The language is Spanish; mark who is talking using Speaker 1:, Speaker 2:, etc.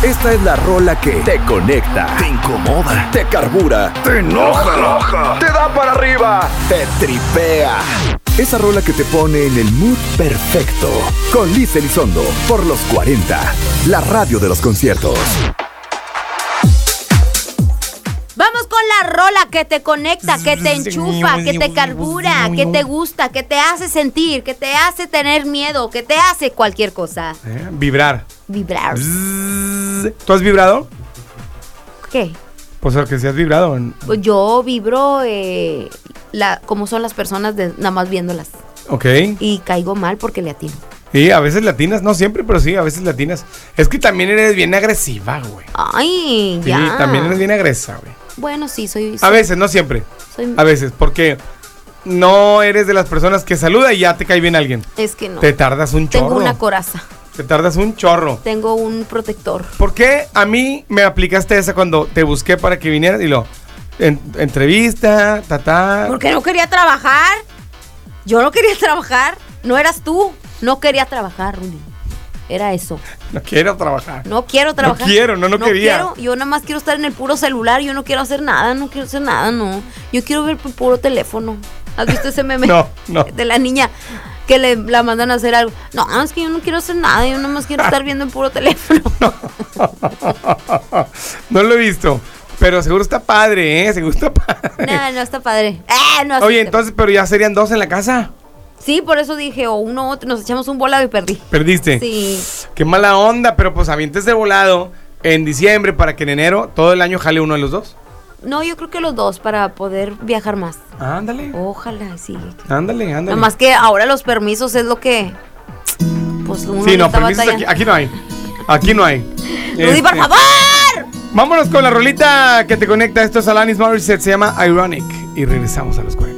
Speaker 1: Esta es la rola que te conecta, te incomoda, te carbura, te enoja, te da para arriba, te tripea. Esa rola que te pone en el mood perfecto. Con Liz Elizondo, por los 40. La radio de los conciertos.
Speaker 2: Vamos con la rola que te conecta, que te enchufa, que te carbura, que te gusta, que te hace sentir, que te hace tener miedo, que te hace cualquier cosa.
Speaker 3: Vibrar.
Speaker 2: Vibrar.
Speaker 3: ¿Tú has vibrado?
Speaker 2: ¿Qué?
Speaker 3: Pues que si has vibrado.
Speaker 2: Pues yo vibro como son las personas nada más viéndolas.
Speaker 3: Ok.
Speaker 2: Y caigo mal porque le atino.
Speaker 3: Y a veces latinas, no siempre, pero sí, a veces latinas. Es que también eres bien agresiva, güey.
Speaker 2: Ay,
Speaker 3: Sí,
Speaker 2: ya.
Speaker 3: también eres bien agresiva, güey.
Speaker 2: Bueno, sí, soy
Speaker 3: A veces, no siempre. A veces, porque no eres de las personas que saluda y ya te cae bien alguien.
Speaker 2: Es que no.
Speaker 3: Te tardas un chorro.
Speaker 2: Tengo una coraza.
Speaker 3: Te tardas un chorro.
Speaker 2: Tengo un protector.
Speaker 3: ¿Por qué a mí me aplicaste esa cuando te busqué para que vinieras y entrevista,
Speaker 2: Porque no quería trabajar. Yo no quería trabajar. No eras tú. No quería trabajar, Rudy. Era eso.
Speaker 3: No quiero trabajar.
Speaker 2: No quiero trabajar.
Speaker 3: No quería.
Speaker 2: Quiero, yo nada más quiero estar en el puro celular. Yo no quiero hacer nada, no. Yo quiero ver por puro teléfono. ¿Has visto ese meme?
Speaker 3: No.
Speaker 2: De la niña que la mandan a hacer algo. No, es que yo no quiero hacer nada. Yo nada más quiero estar viendo el puro teléfono.
Speaker 3: No lo he visto. Pero seguro está padre, ¿eh? Seguro está padre.
Speaker 2: No está padre. No.
Speaker 3: Oye, entonces, pero ya serían 2 en la casa.
Speaker 2: Sí, por eso dije, o uno u otro, nos echamos un volado y perdí.
Speaker 3: ¿Perdiste?
Speaker 2: Sí.
Speaker 3: Qué mala onda, pero pues avientes de volado en diciembre para que en enero todo el año jale uno de los dos.
Speaker 2: No, yo creo que los dos para poder viajar más.
Speaker 3: Ándale.
Speaker 2: Ojalá, sí.
Speaker 3: Ándale.
Speaker 2: Nada más que ahora los permisos es lo que... Pues uno
Speaker 3: sí, no,
Speaker 2: está
Speaker 3: permisos aquí no hay. Aquí no hay.
Speaker 2: ¡Rudy, por favor!
Speaker 3: Vámonos con la rolita que te conecta. Esto es Alanis Morissette, se llama Ironic. Y regresamos a los 40.